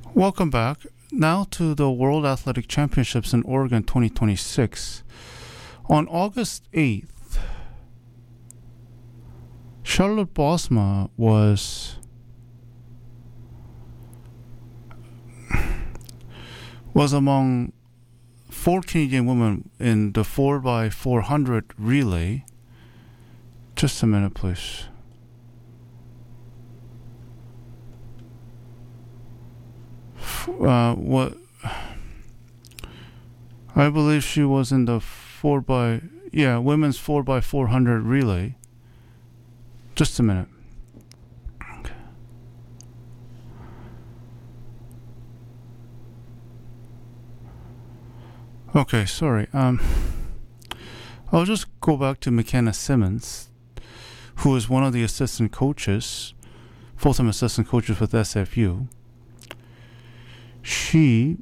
Welcome back. Now to the World Athletic Championships in Oregon 2026. On August 8th, Charlotte Bosma was among four Canadian women in the 4x400 relay. Just a minute, please. What I believe she was in the women's 4x400 relay. Just a minute. Okay, sorry. I'll just go back to McKenna Simmons, who is one of the assistant coaches, full-time assistant coaches with SFU. She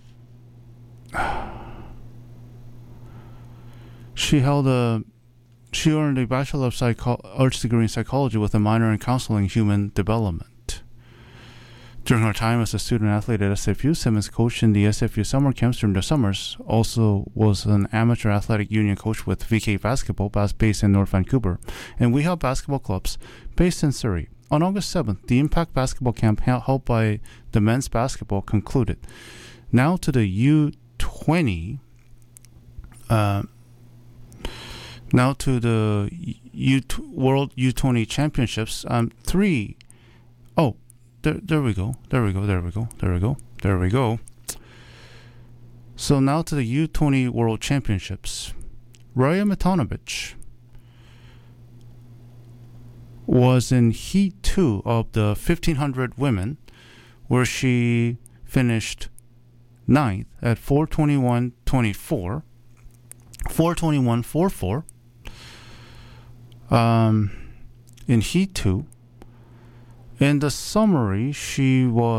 earned a Bachelor of Arts degree in psychology with a minor in counseling and human development. During her time as a student athlete at SFU, Simmons coached in the SFU summer camps during the summers. Also was an amateur athletic union coach with VK Basketball, based in North Vancouver, and We Help Basketball Clubs, based in Surrey. On August 7th, the Impact Basketball Camp held by the men's basketball concluded. Now to the U20. Now to the World U20 Championships. There we go. So now to the U20 World Championships. Raya Matonovich was in Heat 2 of the 1500 women, where she finished 9th at 4:21.24, 4:21.44 in Heat 2. In the summary, she was